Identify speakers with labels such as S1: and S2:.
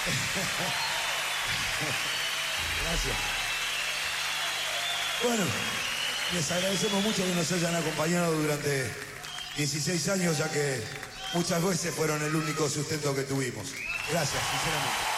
S1: Gracias. Bueno, les agradecemos mucho que nos hayan acompañado durante 16 años, ya que muchas veces fueron el único sustento que tuvimos. Gracias, sinceramente.